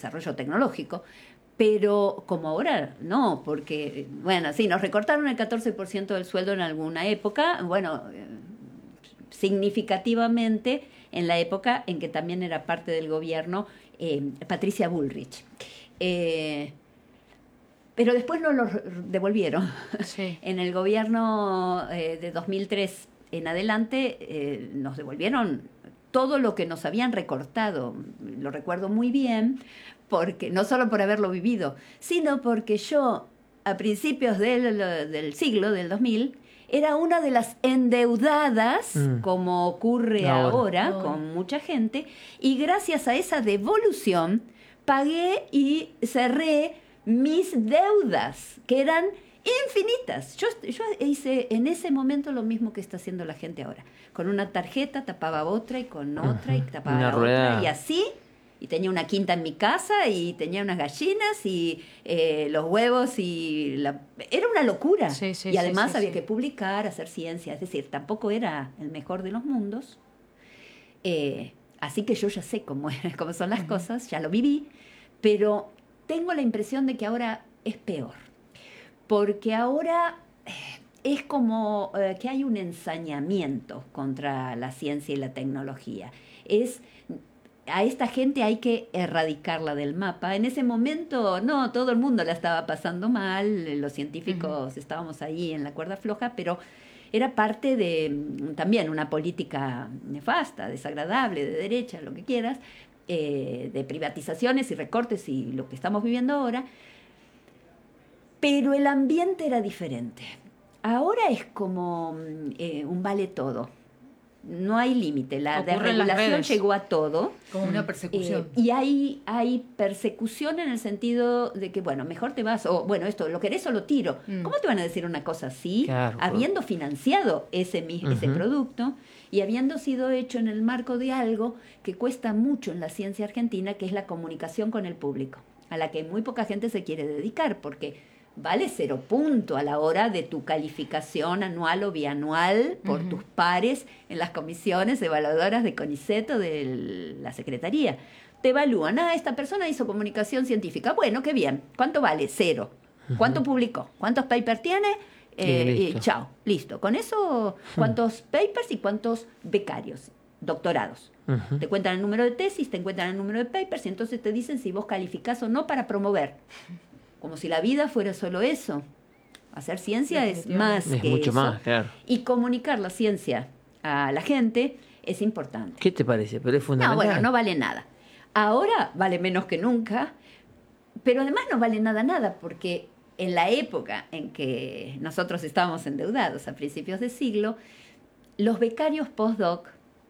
desarrollo tecnológico. Pero como ahora, no, porque, bueno, sí, nos recortaron el 14% del sueldo en alguna época, bueno, significativamente en la época en que también era parte del gobierno Patricia Bullrich. Pero después nos lo devolvieron. Sí. En el gobierno de 2003 en adelante nos devolvieron todo lo que nos habían recortado. Lo recuerdo muy bien, porque no solo por haberlo vivido, sino porque yo, a principios del siglo, del 2000, era una de las endeudadas, como ocurre ahora con mucha gente, y gracias a esa devolución pagué y cerré mis deudas, que eran infinitas. Yo hice en ese momento lo mismo que está haciendo la gente ahora. Con una tarjeta tapaba otra y con otra y tapaba una la rueda. otra y así. Y tenía una quinta en mi casa y tenía unas gallinas y los huevos y era una locura. Sí, sí, y además sí, había que publicar, hacer ciencia. Es decir, tampoco era el mejor de los mundos. Así que yo ya sé cómo son las cosas, ya lo viví, pero tengo la impresión de que ahora es peor. Porque ahora es como que hay un ensañamiento contra la ciencia y la tecnología. A esta gente hay que erradicarla del mapa. En ese momento, no, todo el mundo la estaba pasando mal, los científicos estábamos ahí en la cuerda floja, pero era parte de también una política nefasta, desagradable, de derecha, lo que quieras, de privatizaciones y recortes y lo que estamos viviendo ahora. Pero el ambiente era diferente. Ahora es como un vale todo. No hay límite. La desregulación llegó a todo. Como una persecución. Y hay persecución en el sentido de que, bueno, mejor te vas, o bueno, esto, lo querés o lo tiro. ¿Cómo te van a decir una cosa así? Claro, habiendo financiado ese producto y habiendo sido hecho en el marco de algo que cuesta mucho en la ciencia argentina, que es la comunicación con el público, a la que muy poca gente se quiere dedicar, porque vale 0 punto a la hora de tu calificación anual o bianual por tus pares en las comisiones evaluadoras de CONICET o de la Secretaría. Te evalúan, esta persona hizo comunicación científica. Bueno, qué bien. ¿Cuánto vale? 0. ¿Cuánto publicó? ¿Cuántos papers tiene? Listo. Chao, listo. Con eso, ¿cuántos papers y cuántos becarios? Doctorados. Te cuentan el número de tesis, te encuentran el número de papers y entonces te dicen si vos calificás o no para promover. Como si la vida fuera solo eso. Hacer ciencia es más que eso. Es mucho más, claro. Y comunicar la ciencia a la gente es importante. ¿Qué te parece? Pero es fundamental. No, bueno, no vale nada. Ahora vale menos que nunca, pero además no vale nada, porque en la época en que nosotros estábamos endeudados a principios de siglo, los becarios postdoc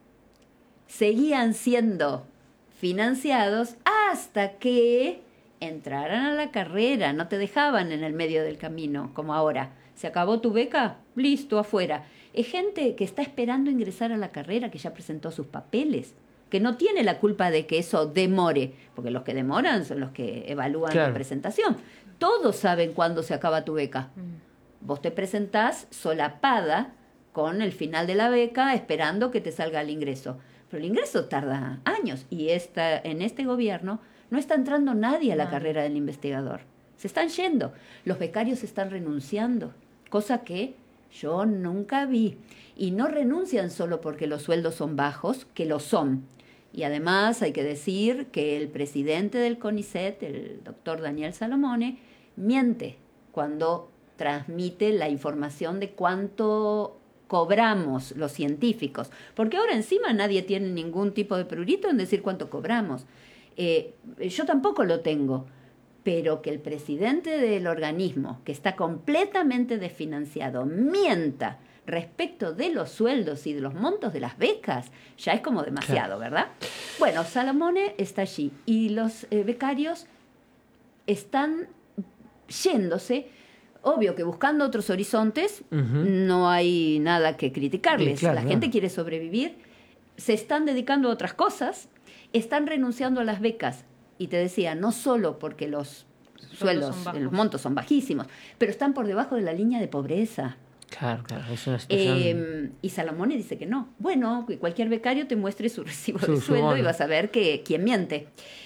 seguían siendo financiados hasta que entraran a la carrera, no te dejaban en el medio del camino, como ahora. ¿Se acabó tu beca? Listo, afuera. Es gente que está esperando ingresar a la carrera, que ya presentó sus papeles, que no tiene la culpa de que eso demore, porque los que demoran son los que evalúan la presentación. Todos saben cuándo se acaba tu beca. Vos te presentás solapada con el final de la beca, esperando que te salga el ingreso. Pero el ingreso tarda años, y en este gobierno no está entrando nadie a la carrera del investigador. Se están yendo. Los becarios están renunciando, cosa que yo nunca vi. Y no renuncian solo porque los sueldos son bajos, que lo son. Y además hay que decir que el presidente del CONICET, el doctor Daniel Salomone, miente cuando transmite la información de cuánto cobramos los científicos. Porque ahora encima nadie tiene ningún tipo de prurito en decir cuánto cobramos. Yo tampoco lo tengo, pero que el presidente del organismo, que está completamente desfinanciado, mienta respecto de los sueldos y de los montos de las becas, ya es como demasiado, ¿verdad? Bueno, Salomone está allí y los becarios están yéndose. Obvio que buscando otros horizontes no hay nada que criticarles. La gente quiere sobrevivir, se están dedicando a otras cosas. Están renunciando a las becas. Y te decía, no solo porque los sueldos, los montos son bajísimos, pero están por debajo de la línea de pobreza. Claro, es una situación... Y Salomone dice que no. Bueno, que cualquier becario te muestre su recibo de sueldo y vas a ver quién miente.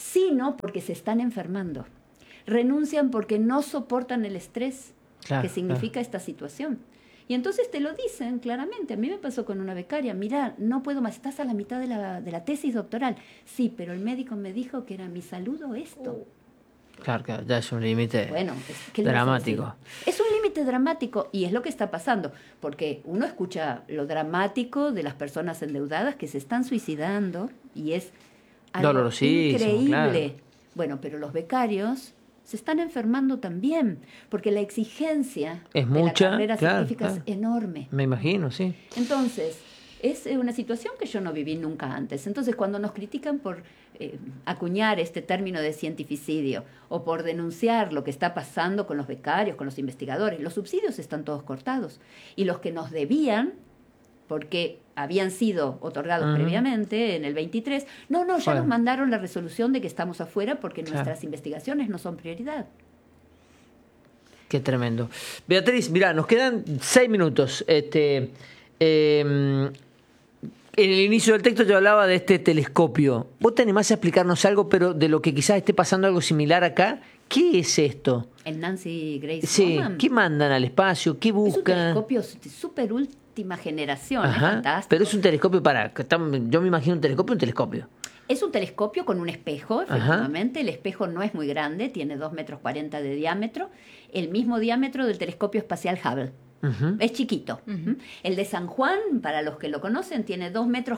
sino porque se están enfermando. Renuncian porque no soportan el estrés que significa esta situación. Y entonces te lo dicen claramente. A mí me pasó con una becaria: mira, no puedo más, estás a la mitad de la tesis doctoral. Sí, pero el médico me dijo que era mi salud o esto. Claro, ya es un límite dramático. Es un límite dramático y es lo que está pasando, porque uno escucha lo dramático de las personas endeudadas que se están suicidando y es algo increíble. Claro. Bueno, pero los becarios se están enfermando también, porque la exigencia es de mucha, la carrera científica es enorme. Me imagino, sí. Entonces, es una situación que yo no viví nunca antes. Entonces, cuando nos critican por acuñar este término de cientificidio o por denunciar lo que está pasando con los becarios, con los investigadores, los subsidios están todos cortados. Y los que nos debían, porque habían sido otorgados previamente en el 23, no, ya nos mandaron la resolución de que estamos afuera porque nuestras investigaciones no son prioridad. Qué tremendo. Beatriz, mirá, nos quedan 6 minutos. En el inicio del texto yo hablaba de este telescopio. ¿Vos te animás a explicarnos algo, pero de lo que quizás esté pasando algo similar acá? ¿Qué es esto? El Nancy Grace Roman. ¿Qué mandan al espacio? ¿Qué buscan? Es un telescopio súper última generación. Ajá, es fantástico. Pero es un telescopio yo me imagino un telescopio. Es un telescopio con un espejo, efectivamente. El espejo no es muy grande, tiene 2,40 metros de diámetro. El mismo diámetro del telescopio espacial Hubble. Es chiquito. El de San Juan, para los que lo conocen, tiene 2,15 metros.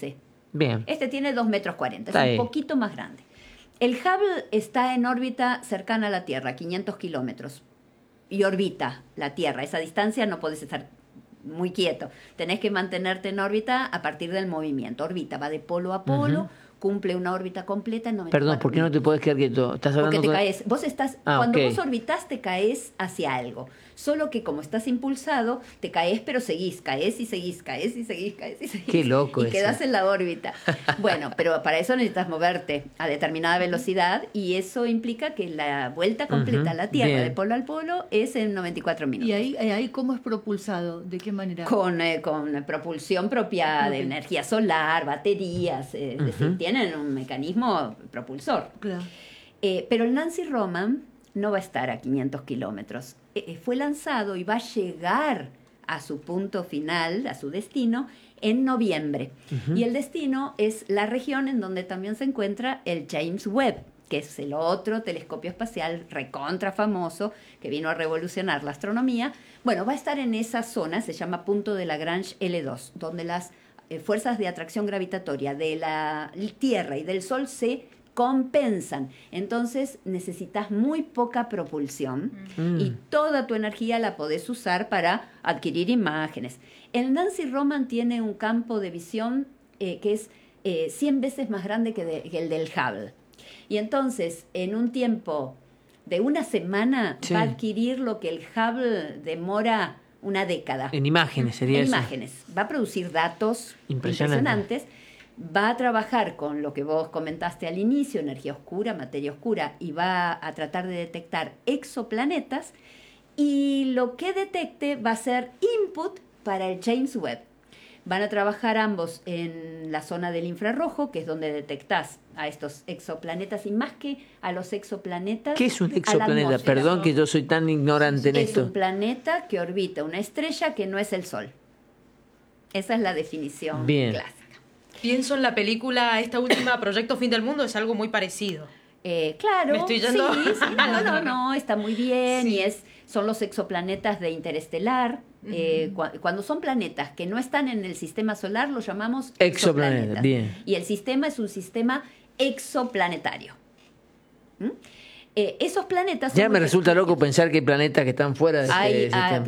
Bien. Este tiene 2,40 metros. Es un poquito más grande. El Hubble está en órbita cercana a la Tierra, 500 kilómetros. Y orbita la Tierra. Esa distancia no podés estar muy quieto. Tenés que mantenerte en órbita a partir del movimiento. Orbita, va de polo a polo, cumple una órbita completa en 94 Perdón, ¿por qué no te puedes quedar quieto? ¿Estás hablando porque te caes. Vos estás, cuando vos orbitas, te caes hacia algo. Solo que como estás impulsado, te caes, pero seguís, caes y seguís, caes y seguís, caes y seguís. Qué loco y quedás en la órbita. Bueno, pero para eso necesitas moverte a determinada velocidad y eso implica que la vuelta completa a la Tierra, de polo al polo, es en 94 minutos. ¿Y ahí cómo es propulsado? ¿De qué manera? Con propulsión propia de energía solar, baterías, es decir, tienen un mecanismo propulsor. Claro. Pero el Nancy Roman no va a estar a 500 kilómetros. Fue lanzado y va a llegar a su punto final, a su destino, en noviembre. Y el destino es la región en donde también se encuentra el James Webb, que es el otro telescopio espacial recontra famoso que vino a revolucionar la astronomía. Bueno, va a estar en esa zona, se llama Punto de Lagrange L2, donde las fuerzas de atracción gravitatoria de la Tierra y del Sol se compensan. Entonces necesitas muy poca propulsión y toda tu energía la podés usar para adquirir imágenes. El Nancy Roman tiene un campo de visión que es 100 veces más grande que el del Hubble. Y entonces, en un tiempo de una semana, va a adquirir lo que el Hubble demora una década. En imágenes sería eso. En imágenes. Va a producir datos impresionantes. Va a trabajar con lo que vos comentaste al inicio, energía oscura, materia oscura, y va a tratar de detectar exoplanetas, y lo que detecte va a ser input para el James Webb. Van a trabajar ambos en la zona del infrarrojo, que es donde detectás a estos exoplanetas, y más que a los exoplanetas... ¿Qué es un exoplaneta? Perdón que yo soy tan ignorante en esto. Es un planeta que orbita una estrella que no es el Sol. Esa es la definición clásica. Pienso en la película, esta última, Proyecto Fin del Mundo, es algo muy parecido. Claro, ¿Me estoy yendo? Sí, no, está muy bien, y son los exoplanetas de interestelar. Cuando son planetas que no están en el sistema solar, los llamamos exoplanetas. Bien. Y el sistema es un sistema exoplanetario. Esos planetas... Ya me resulta loco pensar que hay planetas que están fuera de este sistema.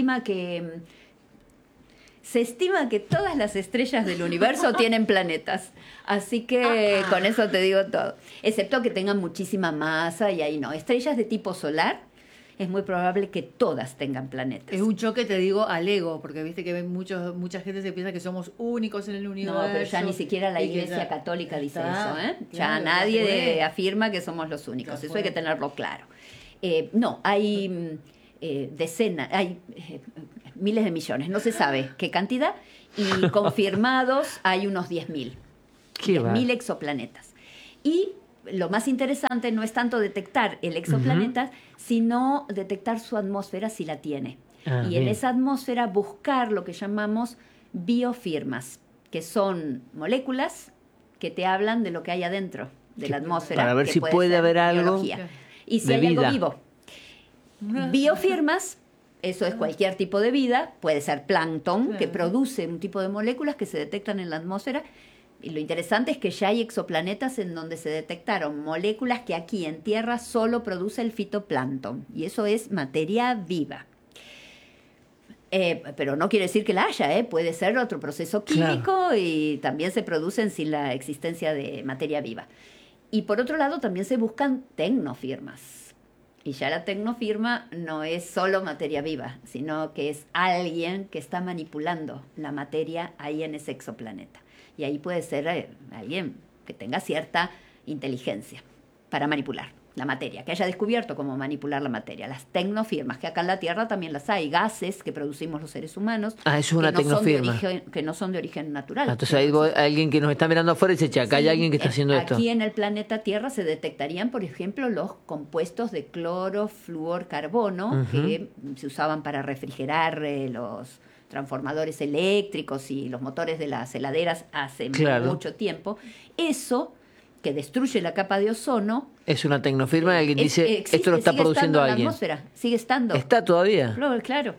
Se estima que todas las estrellas del universo tienen planetas. Así que con eso te digo todo. Excepto que tengan muchísima masa y ahí no. Estrellas de tipo solar, es muy probable que todas tengan planetas. Es un choque, te digo, al ego, porque viste que mucha gente se piensa que somos únicos en el universo. No, pero ya ni siquiera la Iglesia Católica dice eso, ¿eh? Ya nadie afirma que somos los únicos. Eso hay que tenerlo claro. No, hay decenas, hay miles de millones, no se sabe qué cantidad, y confirmados hay unos 10.000. 10.000 exoplanetas. Y lo más interesante no es tanto detectar el exoplaneta, sino detectar su atmósfera si la tiene. Y en bien. esa atmósfera buscar lo que llamamos biofirmas, que son moléculas que te hablan de lo que hay adentro de la atmósfera. Para ver que si puede ser haber algo biología. Y si de hay vida. algo vivo. Biofirmas, eso es cualquier tipo de vida, puede ser plancton, que produce un tipo de moléculas que se detectan en la atmósfera. Y lo interesante es que ya hay exoplanetas en donde se detectaron moléculas que aquí en Tierra solo produce el fitoplancton. Y eso es materia viva. Pero no quiere decir que la haya, puede ser otro proceso químico y también se producen sin la existencia de materia viva. Y por otro lado también se buscan tecnofirmas. Y ya la tecnofirma no es solo materia viva, sino que es alguien que está manipulando la materia ahí en ese exoplaneta. Y ahí puede ser alguien que tenga cierta inteligencia para manipular la materia, que haya descubierto cómo manipular la materia. Las tecnofirmas, que acá en la Tierra también las hay, gases que producimos los seres humanos, Eso es una tecnofirma. que no son de origen natural. Entonces ahí alguien que nos está mirando afuera dice, che, acá hay alguien que está haciendo esto. Aquí en el planeta Tierra se detectarían, por ejemplo, los compuestos de cloro, flúor, carbono, que se usaban para refrigerar los transformadores eléctricos y los motores de las heladeras hace mucho tiempo. Eso, que destruye la capa de ozono, es una tecnofirma y alguien dice, existe, esto lo está produciendo en la alguien. atmósfera, sigue estando. ¿Está todavía? Claro.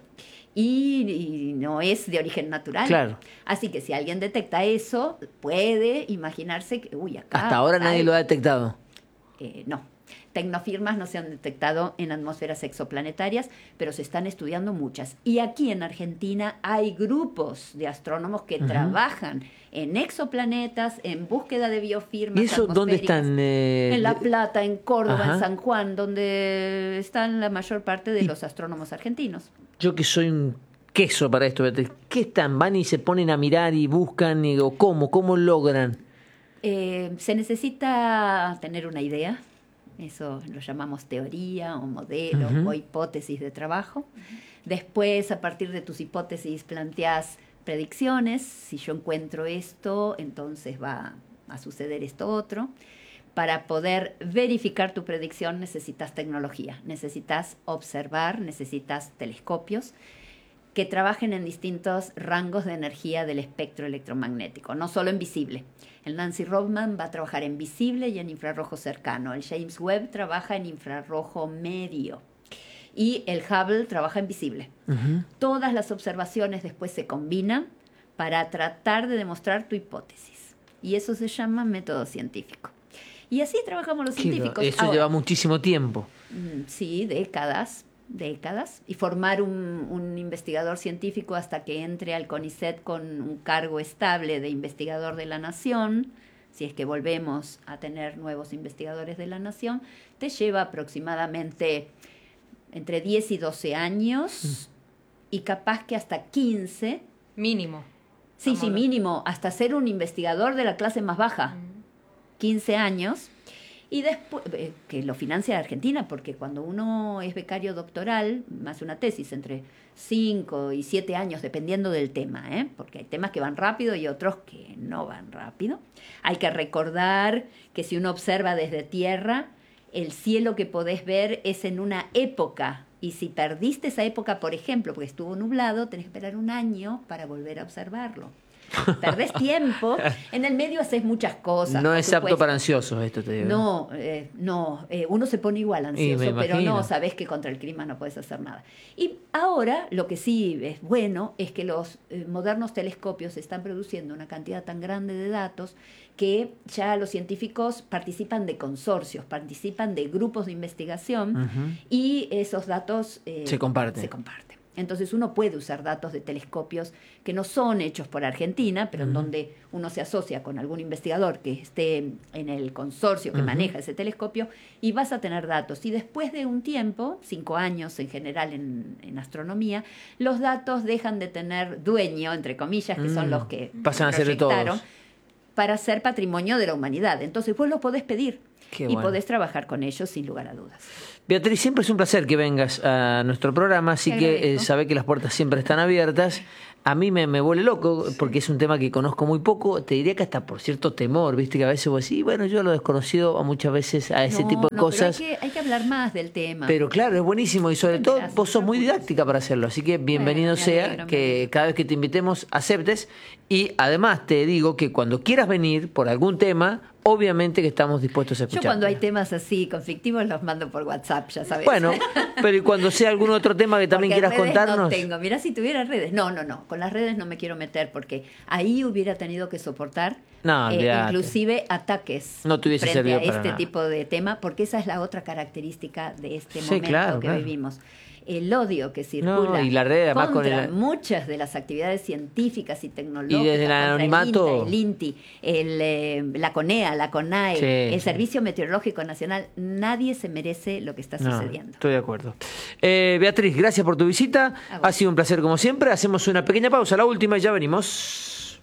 Y no es de origen natural. Claro. Así que si alguien detecta eso, puede imaginarse que, acá... Hasta ahora nadie lo ha detectado. No. Tecnofirmas no se han detectado en atmósferas exoplanetarias, pero se están estudiando muchas. Y aquí en Argentina hay grupos de astrónomos que trabajan en exoplanetas, en búsqueda de biofirmas. ¿Y eso dónde están? En La Plata, en Córdoba, Ajá. en San Juan, donde están la mayor parte de los astrónomos argentinos. Yo que soy un queso para esto, ¿qué están? ¿Van y se ponen a mirar y buscan? O ¿cómo logran? Se necesita tener una idea. Eso lo llamamos teoría o modelo o hipótesis de trabajo. Después, a partir de tus hipótesis, planteas predicciones. Si yo encuentro esto, entonces va a suceder esto otro. Para poder verificar tu predicción necesitas tecnología, necesitas observar, necesitas telescopios que trabajen en distintos rangos de energía del espectro electromagnético, no solo en visible. El Nancy Rodman va a trabajar en visible y en infrarrojo cercano. El James Webb trabaja en infrarrojo medio. Y el Hubble trabaja en visible. Todas las observaciones después se combinan para tratar de demostrar tu hipótesis. Y eso se llama método científico. Y así trabajamos los científicos. Eso Ahora, lleva muchísimo tiempo. Sí, décadas. Y formar un investigador científico hasta que entre al CONICET con un cargo estable de investigador de la nación, si es que volvemos a tener nuevos investigadores de la nación, te lleva aproximadamente entre 10 y 12 años y capaz que hasta 15. Mínimo. Sí, mínimo, hasta ser un investigador de la clase más baja. 15 años. Y después, que lo financia Argentina, porque cuando uno es becario doctoral, hace una tesis entre 5 y 7 años, dependiendo del tema, porque hay temas que van rápido y otros que no van rápido. Hay que recordar que si uno observa desde tierra, el cielo que podés ver es en una época. Y si perdiste esa época, por ejemplo, porque estuvo nublado, tenés que esperar un año para volver a observarlo. Perdés tiempo, en el medio haces muchas cosas. No es apto para ansiosos esto, te digo. No, uno se pone igual ansioso, pero no, sabés que contra el clima no puedes hacer nada. Y ahora lo que sí es bueno es que los modernos telescopios están produciendo una cantidad tan grande de datos que ya los científicos participan de consorcios, participan de grupos de investigación y esos datos se comparten. Entonces uno puede usar datos de telescopios que no son hechos por Argentina, pero en donde uno se asocia con algún investigador que esté en el consorcio que maneja ese telescopio y vas a tener datos. Y después de un tiempo, 5 años en general en astronomía, los datos dejan de tener dueño, entre comillas, que son los que pasan a ser de todos, para ser patrimonio de la humanidad. Entonces vos los podés pedir. Qué y bueno. podés trabajar con ellos sin lugar a dudas. Beatriz, siempre es un placer que vengas a nuestro programa, así Te que agradezco. sabe que las puertas siempre están abiertas. A mí me vuelve loco porque es un tema que conozco muy poco, te diría que hasta por cierto temor, viste que a veces vos decís, bueno, yo lo desconocido muchas veces a ese tipo de No, cosas. pero hay que hablar más del tema. Pero claro, es buenísimo y sobre todo Gracias, vos sos muy no te preocupes. didáctica para hacerlo, así que bienvenido Bueno, me sea alegro, me que alegro. cada vez que te invitemos aceptes y además te digo que cuando quieras venir por algún tema, obviamente que estamos dispuestos a Yo escuchar. cuando hay temas así conflictivos los mando por WhatsApp, ya sabes. Bueno, pero y cuando sea algún otro tema que también Porque quieras redes contarnos. No tengo. Mira, si tuviera redes. No. Con las redes no me quiero meter porque ahí hubiera tenido que soportar No, olvídate. inclusive ataques No te hubiese frente servido a para este nada. tipo de tema, porque esa es la otra característica de este Sí, momento claro, que claro. vivimos. El odio que circula No, y la red, además, contra con el- muchas de las actividades científicas y tecnológicas, Y desde el contra anonimato. el INTA, el INTI, la CONEA, la CONAE, Sí, el sí. Servicio Meteorológico Nacional, nadie se merece lo que está No, sucediendo. estoy de acuerdo. Beatriz, gracias por tu visita. A vos. Ha sido un placer como siempre. Hacemos una pequeña pausa, la última y ya venimos.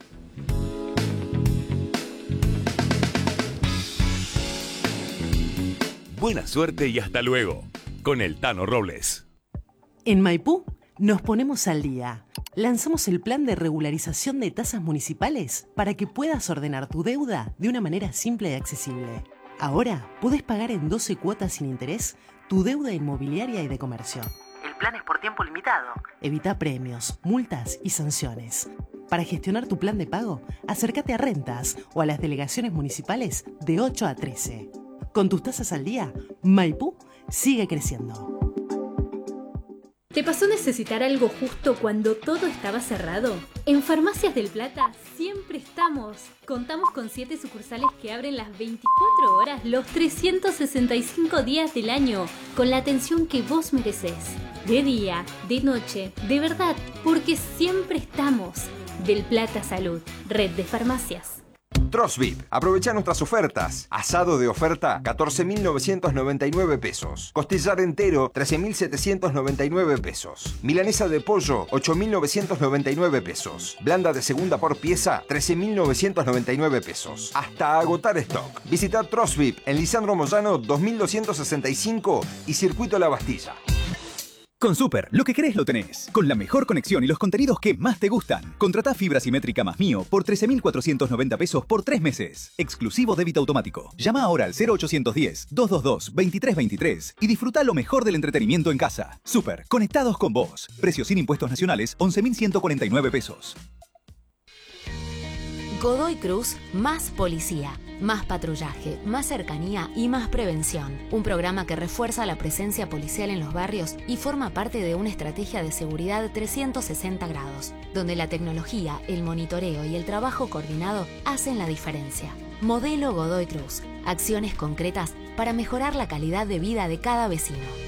Buena suerte y hasta luego. Con el Tano Robles. En Maipú nos ponemos al día. Lanzamos el plan de regularización de tasas municipales para que puedas ordenar tu deuda de una manera simple y accesible. Ahora podés pagar en 12 cuotas sin interés tu deuda inmobiliaria y de comercio. El plan es por tiempo limitado. Evita premios, multas y sanciones. Para gestionar tu plan de pago, acércate a Rentas o a las delegaciones municipales de 8 a 13. Con tus tasas al día, Maipú sigue creciendo. ¿Te pasó necesitar algo justo cuando todo estaba cerrado? En Farmacias del Plata siempre estamos. Contamos con 7 sucursales que abren las 24 horas, los 365 días del año, con la atención que vos merecés. De día, de noche, de verdad, porque siempre estamos. Del Plata Salud, red de farmacias. Trosvip, aprovecha nuestras ofertas. Asado de oferta, 14.999 pesos. Costillar entero, 13.799 pesos. Milanesa de pollo, 8.999 pesos. Blanda de segunda por pieza, 13.999 pesos. Hasta agotar stock. Visita Trosvip en Lisandro Moyano 2265 y Circuito La Bastilla. Con Super, lo que querés lo tenés. Con la mejor conexión y los contenidos que más te gustan. Contratá fibra simétrica más Mío por 13.490 pesos por 3 meses. Exclusivo débito automático. Llama ahora al 0810-222-2323 y disfruta lo mejor del entretenimiento en casa. Super, conectados con vos. Precio sin impuestos nacionales, 11.149 pesos. Godoy Cruz, más policía, más patrullaje, más cercanía y más prevención. Un programa que refuerza la presencia policial en los barrios y forma parte de una estrategia de seguridad 360 grados, donde la tecnología, el monitoreo y el trabajo coordinado hacen la diferencia. Modelo Godoy Cruz, acciones concretas para mejorar la calidad de vida de cada vecino.